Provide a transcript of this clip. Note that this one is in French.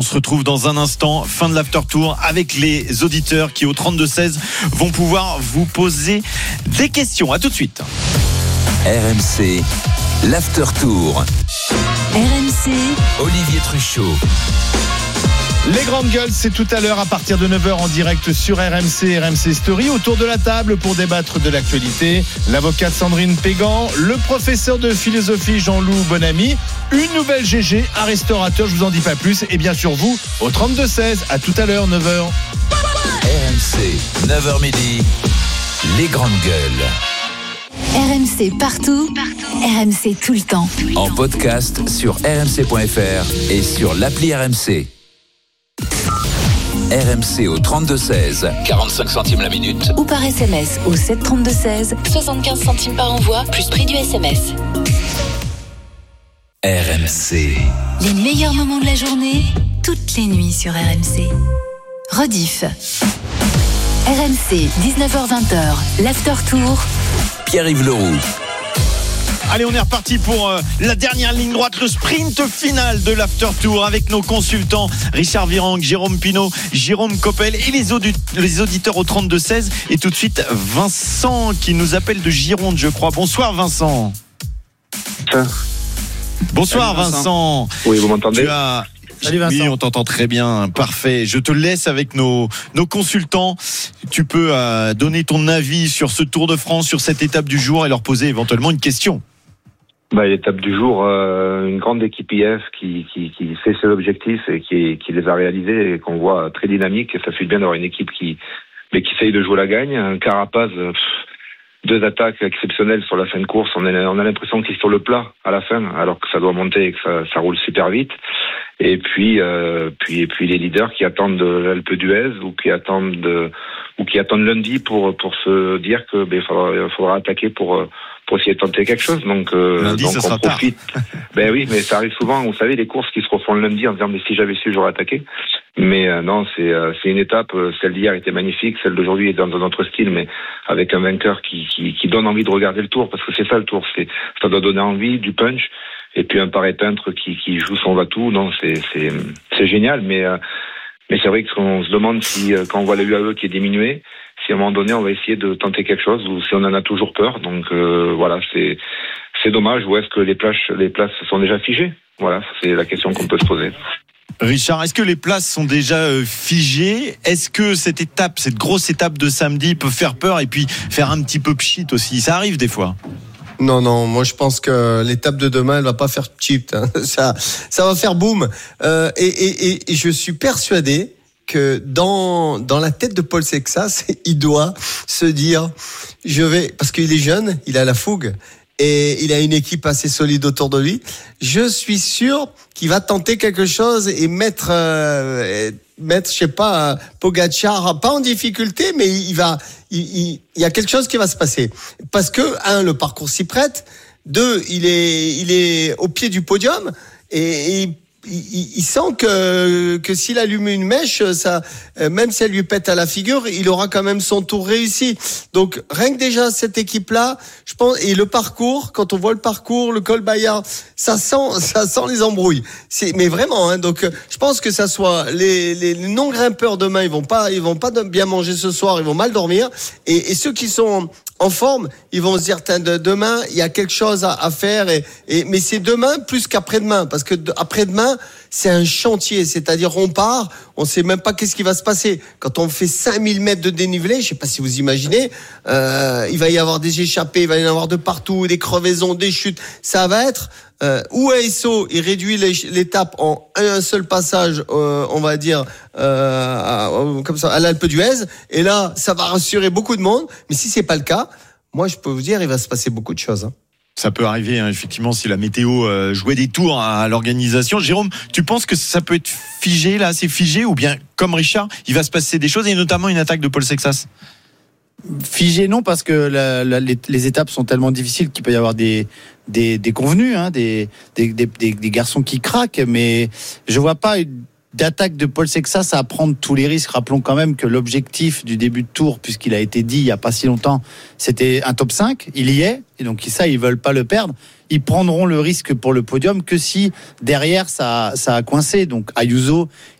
se retrouve dans un instant, fin de l'after tour, avec les auditeurs qui au 32-16 vont pouvoir vous poser des questions. À tout de suite. RMC, l'after tour. RMC, Olivier Truchot. Les grandes gueules, c'est tout à l'heure à partir de 9h en direct sur RMC Story. Autour de la table pour débattre de l'actualité, l'avocate Sandrine Pégan, le professeur de philosophie Jean-Loup Bonamy, une nouvelle GG, un restaurateur, je vous en dis pas plus, et bien sûr vous au 32-16. À tout à l'heure, 9h. RMC, 9h midi, les grandes gueules. RMC partout, RMC tout le temps. En podcast sur rmc.fr et sur l'appli RMC. RMC au 32-16, 45 centimes la minute. Ou par SMS au 732-16, 75 centimes par envoi, plus prix du SMS. RMC. Les meilleurs moments de la journée, toutes les nuits sur RMC. Rediff. RMC, 19h-20h, l'after tour. Pierre-Yves Leroux. Allez, on est reparti pour la dernière ligne droite, le sprint final de l'After Tour avec nos consultants Richard Virenque, Jérôme Pinault, Jérôme Coppel et les auditeurs au 32-16. Et tout de suite, Vincent qui nous appelle de Gironde, je crois. Bonsoir Vincent. Bonsoir Vincent. Oui, vous m'entendez ? Salut Vincent. Oui, on t'entend très bien, parfait. Je te laisse avec nos consultants. Tu peux donner ton avis sur ce Tour de France, sur cette étape du jour et leur poser éventuellement une question. L'étape du jour, une grande équipe IF qui fait ses objectifs et qui les a réalisés et qu'on voit très dynamique. Et ça fait bien d'avoir une équipe qui essaye de jouer la gagne. Un Carapaz, deux attaques exceptionnelles sur la fin de course. On a l'impression qu'il est sur le plat à la fin, alors que ça doit monter et que ça roule super vite. Et puis les leaders qui attendent l'Alpe d'Huez ou qui attendent lundi pour se dire que il faudra attaquer pour essayer de tenter quelque chose. Donc lundi, donc ça on sera profite. Ben oui, mais ça arrive souvent. Vous savez, les courses qui se refont le lundi en disant mais si j'avais su, j'aurais attaqué. Mais non, c'est une étape. Celle d'hier était magnifique. Celle d'aujourd'hui est dans un autre style, mais avec un vainqueur qui donne envie de regarder le Tour, parce que c'est ça le Tour. Ça doit donner envie, du punch. Et puis un paré peintre qui joue son va-tout. Non, c'est génial. Mais c'est vrai qu'on se demande si quand on voit la UAE qui est diminuée, si à un moment donné on va essayer de tenter quelque chose ou si on en a toujours peur. Donc voilà, c'est dommage. Ou est-ce que les places sont déjà figées ? Voilà, c'est la question qu'on peut se poser. Richard, est-ce que les places sont déjà figées ? Est-ce que cette grosse étape de samedi peut faire peur et puis faire un petit peu pchit aussi ? Ça arrive des fois. Non, moi je pense que l'étape de demain, elle va pas faire cheap, hein. Ça va faire boum. Et je suis persuadé que dans la tête de Paul Sexas, il doit se dire, parce qu'il est jeune, il a la fougue et il a une équipe assez solide autour de lui. Je suis sûr qu'il va tenter quelque chose et mettre, je sais pas, Pogacar, pas en difficulté, mais il y a quelque chose qui va se passer. Parce que, le parcours s'y prête. 2, il est au pied du podium et il sent que s'il allume une mèche, ça, même si elle lui pète à la figure, il aura quand même son tour réussi. Donc, rien que déjà cette équipe-là, je pense, et le parcours, quand on voit le parcours, le col Bayard, ça sent les embrouilles. Mais vraiment, hein. Donc, je pense que ça soit les non-grimpeurs demain, ils vont pas bien manger ce soir, ils vont mal dormir. Et ceux qui sont en forme, ils vont se dire, demain, il y a quelque chose à faire mais c'est demain plus qu'après-demain, parce que après-demain, c'est un chantier, c'est-à-dire on part, on sait même pas qu'est-ce qui va se passer. Quand on fait 5000 mètres de dénivelé, je sais pas si vous imaginez, il va y avoir des échappées, il va y en avoir de partout, des crevaisons, des chutes, ça va être, ou ASO, il réduit l'étape en un seul passage, on va dire, comme ça, à l'Alpe d'Huez, et là, ça va rassurer beaucoup de monde, mais si c'est pas le cas, moi je peux vous dire, il va se passer beaucoup de choses, hein. Ça peut arriver, hein, effectivement, si la météo jouait des tours à l'organisation. Jérôme, tu penses que ça peut être figé, là, c'est figé, ou bien, comme Richard, il va se passer des choses, et notamment une attaque de Paul Sexas ? Figé, non, parce que les étapes sont tellement difficiles qu'il peut y avoir des convenus, hein, des garçons qui craquent, mais je vois pas d'attaque de Paul Sexas à prendre tous les risques. Rappelons quand même que l'objectif du début de tour, puisqu'il a été dit il n'y a pas si longtemps, c'était un top 5, il y est, et donc ça, ils veulent pas le perdre. Ils prendront le risque pour le podium que si derrière ça a coincé. Donc Ayuso